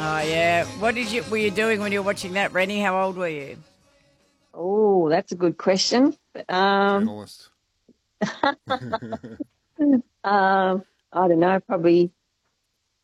Oh yeah. Were you doing when you were watching that, Rennie? How old were you? Oh, that's a good question. Journalist. I don't know, probably